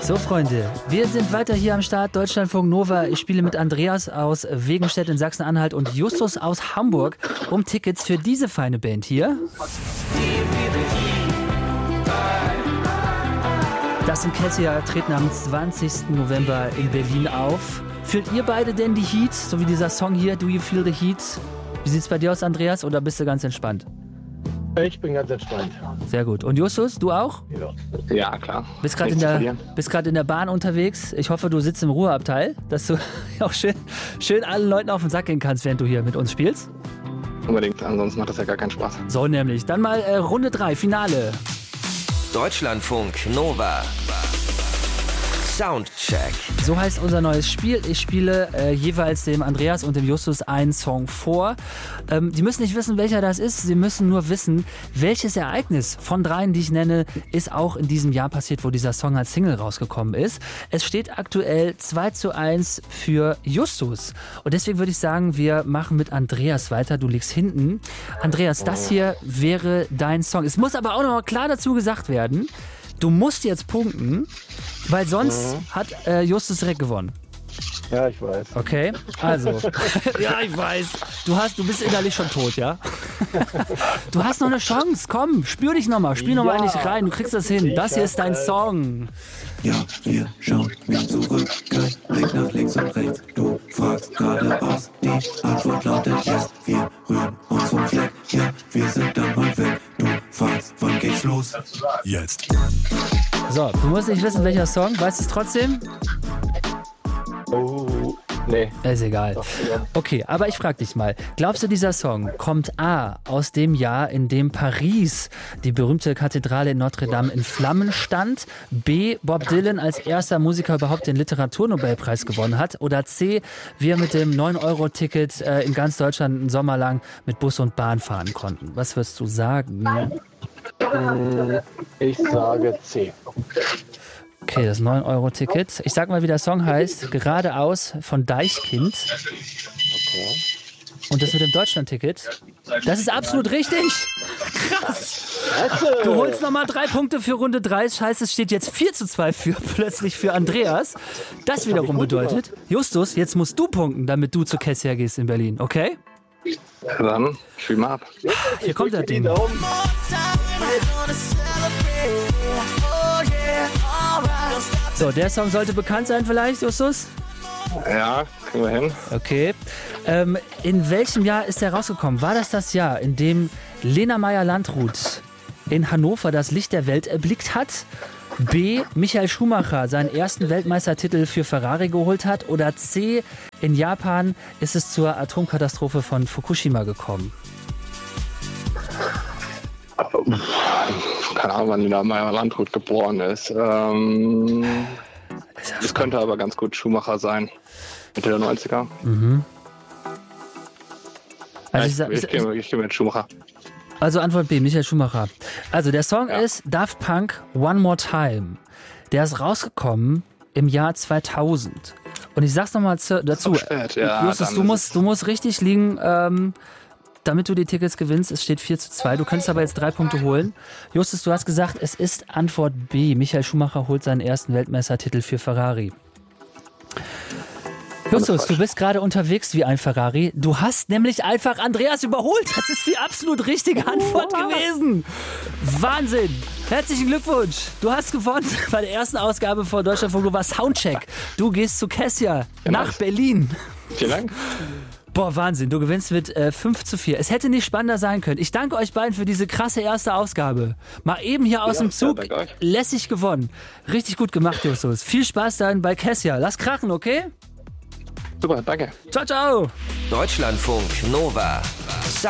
So, Freunde, wir sind weiter hier am Start. Deutschlandfunk Nova. Ich spiele mit Andreas aus Wegenstedt in Sachsen-Anhalt und Justus aus Hamburg um Tickets für diese feine Band hier. Das sind Cassia, treten am 20. November in Berlin auf. Fühlt ihr beide denn die Heat, so wie dieser Song hier, Do You Feel the Heat? Wie sieht's bei dir aus, Andreas, oder bist du ganz entspannt? Ich bin ganz entspannt. Sehr gut. Und Justus, du auch? Ja, klar. Bist gerade in der Bahn unterwegs. Ich hoffe, du sitzt im Ruheabteil, dass du auch schön allen Leuten auf den Sack gehen kannst, während du hier mit uns spielst. Unbedingt, ansonsten macht das ja gar keinen Spaß. So nämlich. Dann mal Runde 3, Finale. Deutschlandfunk Nova. Soundcheck. So heißt unser neues Spiel. Ich spiele jeweils dem Andreas und dem Justus einen Song vor. Die müssen nicht wissen, welcher das ist. Sie müssen nur wissen, welches Ereignis von dreien, die ich nenne, ist auch in diesem Jahr passiert, wo dieser Song als Single rausgekommen ist. Es steht aktuell 2:1 für Justus. Und deswegen würde ich sagen, wir machen mit Andreas weiter. Du liegst hinten. Andreas, das hier wäre dein Song. Es muss aber auch noch mal klar dazu gesagt werden, du musst jetzt punkten, weil sonst hat Justus direkt gewonnen. Ja, ich weiß. Okay, also. Ja, ich weiß. Du bist innerlich schon tot, ja? Du hast noch eine Chance. Komm, spür dich nochmal. Spiel nochmal in dich rein. Du kriegst das hin. Das hier ist dein Song. Ja, wir schauen nicht zurück. Kein Blick nach links und rechts. Du fragst geradeaus. Die Antwort lautet yes. Wir rühren uns vom Fleck. Ja, wir sind dann mal weg. Du fragst, wann geht's los? Jetzt. So, du musst nicht wissen, welcher Song. Weißt du es trotzdem? Oh, nee. Ist egal. Okay, aber ich frag dich mal. Glaubst du, dieser Song kommt A. aus dem Jahr, in dem Paris, die berühmte Kathedrale in Notre Dame, in Flammen stand? B. Bob Dylan als erster Musiker überhaupt den Literaturnobelpreis gewonnen hat? Oder C. wir mit dem 9-Euro-Ticket in ganz Deutschland einen Sommer lang mit Bus und Bahn fahren konnten? Was wirst du sagen? Ich sage C. Okay, das 9-Euro-Ticket. Ich sag mal, wie der Song heißt. Geradeaus von Deichkind. Okay. Und das mit dem Deutschland-Ticket. Das ist absolut richtig. Krass. Du holst nochmal 3 Punkte für Runde 3. Das heißt, es steht jetzt 4:2 plötzlich für Andreas. Das wiederum bedeutet, Justus, jetzt musst du punkten, damit du zu Cassia gehst in Berlin. Okay? Dann spiel mal ab. Hier kommt das Ding. So, der Song sollte bekannt sein vielleicht, Justus? Ja, kriegen wir hin. Okay. In welchem Jahr ist der rausgekommen? War das Jahr, in dem Lena Meyer-Landrut in Hannover das Licht der Welt erblickt hat? B. Michael Schumacher seinen ersten Weltmeistertitel für Ferrari geholt hat? Oder C. In Japan ist es zur Atomkatastrophe von Fukushima gekommen? Keine Ahnung, wann Lena Meyer-Landrut geboren ist. Das könnte aber ganz gut Schumacher sein. Mitte der 90er. Mhm. Also ich gehe mit Schumacher. Also Antwort B, Michael Schumacher. Also der Song ist Daft Punk One More Time. Der ist rausgekommen im Jahr 2000. Und ich sag's nochmal dazu. Ja, Justus, du musst richtig liegen, damit du die Tickets gewinnst. Es steht 4:2. Du könntest aber jetzt 3 Punkte holen. Justus, du hast gesagt, es ist Antwort B. Michael Schumacher holt seinen ersten Weltmeistertitel für Ferrari. Justus, du bist gerade unterwegs wie ein Ferrari. Du hast nämlich einfach Andreas überholt. Das ist die absolut richtige Antwort gewesen. Wahnsinn. Herzlichen Glückwunsch. Du hast gewonnen bei der ersten Ausgabe von Deutschlandfunk Nova Soundcheck. Du gehst zu Cassia nach Berlin. Vielen Dank. Boah, Wahnsinn. Du gewinnst mit 5:4. Es hätte nicht spannender sein können. Ich danke euch beiden für diese krasse erste Ausgabe. Mal eben hier aus dem Zug. Lässig gewonnen. Richtig gut gemacht, Justus. Viel Spaß dann bei Cassia. Lass krachen, okay? Super, danke. Ciao, ciao. Deutschlandfunk Nova.